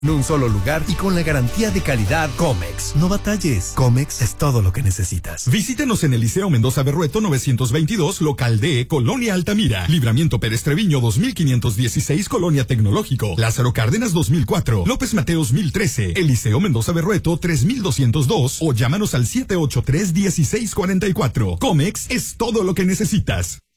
En un solo lugar y con la garantía de calidad Comex. No batalles. Comex es todo lo que necesitas. Visítenos en el Liceo Mendoza Berrueto 922, local D, Colonia Altamira. Libramiento Pérez Treviño 2516, Colonia Tecnológico. Lázaro Cárdenas 2004. López Mateos 1013. El Liceo Mendoza Berrueto 3202. O llámanos al 783-1644. Comex es todo lo que necesitas.